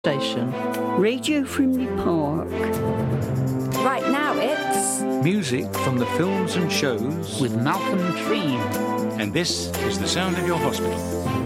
Station. Radio Frimley Park. Right now it's... music from the films and shows with Malcolm Treen. And this is the sound of your hospital.